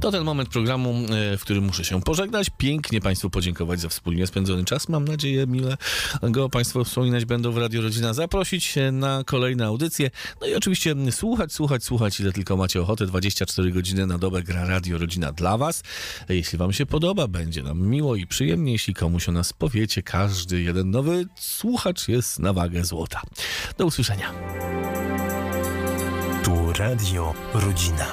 To ten moment programu, w którym muszę się pożegnać, pięknie Państwu podziękować za wspólnie spędzony czas. Mam nadzieję, mile go Państwo wspominać będą w Radio Rodzina, zaprosić na kolejne audycje. No i oczywiście słuchać, ile tylko macie ochotę. 24 godziny na dobę gra Radio Rodzina dla Was. Jeśli Wam się podoba, będzie nam miło i przyjemnie. Jeśli komuś o nas powiecie, każdy jeden nowy słuchacz jest na wagę złota. Do usłyszenia. Tu Radio Rodzina.